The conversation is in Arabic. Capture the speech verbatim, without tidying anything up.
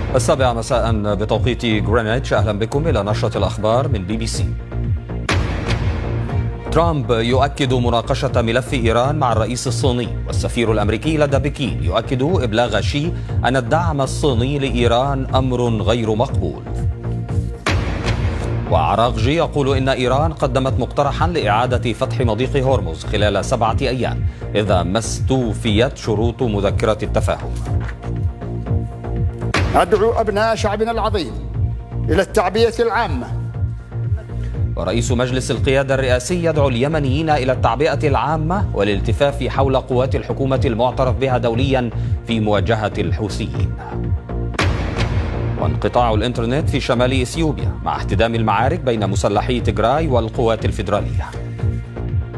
السابعة مساء بتوقيت غرينتش. أهلا بكم إلى نشرة الأخبار من بي بي سي. ترامب يؤكد مناقشة ملف إيران مع الرئيس الصيني، والسفير الأمريكي لدى بكين يؤكد إبلاغ شي أن الدعم الصيني لإيران أمر غير مقبول. وعراقجي يقول إن إيران قدمت مقترحا لإعادة فتح مضيق هرمز خلال سبعة أيام إذا ما استوفيت شروط مذكرة التفاهم. أدعو أبناء شعبنا العظيم إلى التعبئة العامة. ورئيس مجلس القيادة الرئاسي يدعو اليمنيين إلى التعبئة العامة والالتفاف حول قوات الحكومة المعترف بها دوليا في مواجهة الحوثيين. وانقطاع الإنترنت في شمال إثيوبيا مع احتدام المعارك بين مسلحي تيغراي والقوات الفيدرالية.